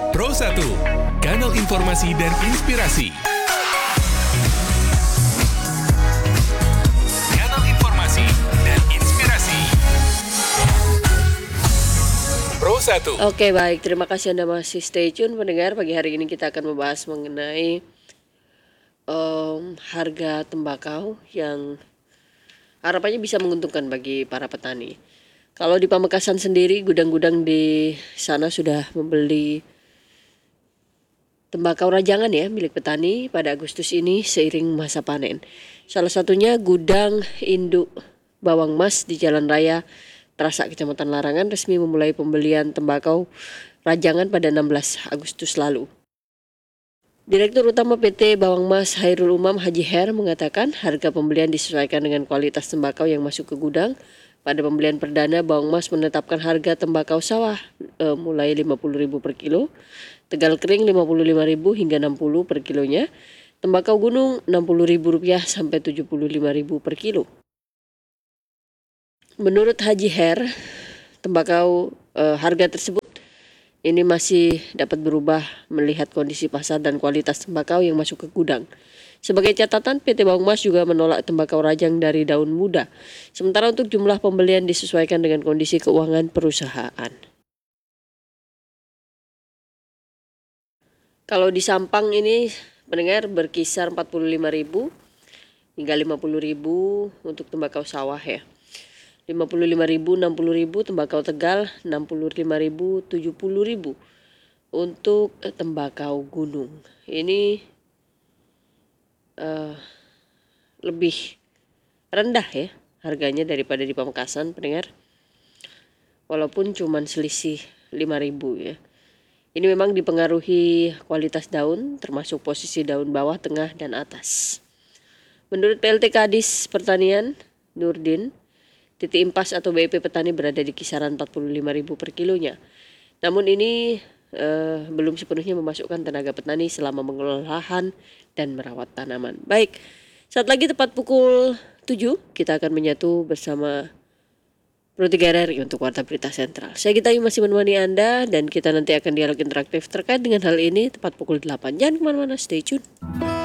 Pro 1, kanal informasi dan inspirasi. Kanal informasi dan inspirasi. Pro 1. Oke, baik, terima kasih Anda masih stay tune pendengar. Pagi hari ini kita akan membahas mengenai harga tembakau yang harapannya bisa menguntungkan bagi para petani. Kalau di Pamekasan sendiri, gudang-gudang di sana sudah membeli tembakau rajangan ya milik petani pada Agustus ini seiring masa panen. Salah satunya gudang induk bawang mas di Jalan Raya Trasak Kecamatan Larangan resmi memulai pembelian tembakau rajangan pada 16 Agustus lalu. Direktur Utama PT Bawang Mas Hairul Umam Haji Her mengatakan harga pembelian disesuaikan dengan kualitas tembakau yang masuk ke gudang. Pada pembelian perdana, Bawang Mas menetapkan harga tembakau sawah mulai Rp50.000 per kilo, Tegal kering Rp55.000 hingga Rp60 per kilonya, tembakau gunung Rp60.000 sampai Rp75.000 per kilo. Menurut Haji Her, tembakau harga tersebut ini masih dapat berubah melihat kondisi pasar dan kualitas tembakau yang masuk ke gudang. Sebagai catatan, PT Bawang Mas juga menolak tembakau rajang dari daun muda. Sementara untuk jumlah pembelian disesuaikan dengan kondisi keuangan perusahaan. Kalau di Sampang ini pendengar berkisar Rp45.000 hingga Rp50.000 untuk tembakau sawah ya. Rp55.000, Rp60.000, tembakau Tegal Rp65.000, Rp70.000 untuk tembakau gunung. Ini lebih rendah ya harganya daripada di Pamekasan pendengar. Walaupun cuma selisih Rp5.000 ya. Ini memang dipengaruhi kualitas daun termasuk posisi daun bawah, tengah, dan atas. Menurut PLT Kadis Pertanian Nurdin, titik impas atau BEP petani berada di kisaran Rp45.000 per kilonya. Namun ini belum sepenuhnya memasukkan tenaga petani selama mengelola lahan dan merawat tanaman. Baik, saat lagi tepat pukul 7 kita akan menyatu bersama Pro 3 RRI untuk Warta Berita Sentral. Saya Gita masih menemani Anda dan kita nanti akan dialog interaktif terkait dengan hal ini tepat pukul 8. Jangan kemana-mana, stay tune.